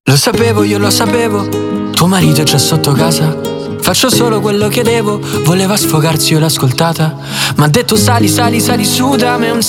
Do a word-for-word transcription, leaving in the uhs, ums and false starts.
Lo sapevo, io lo sapevo, tuo marito è già sotto casa. Faccio solo quello che devo, voleva sfogarsi, io l'ho ascoltata. M'ha detto sali, sali, sali su da me un